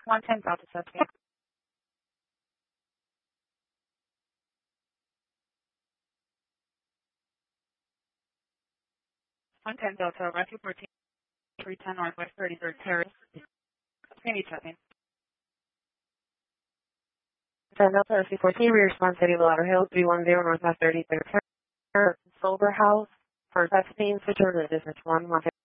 110 Delta Substation. 110 Delta, Rescue 14, 310 Northwest 33rd Terrace. Sandy checking. 10 Delta, Rescue 14, we respond City of Lauderhill, 310 Northwest 33rd Terrace, Sober House, First Epstein, Switch over to District 1,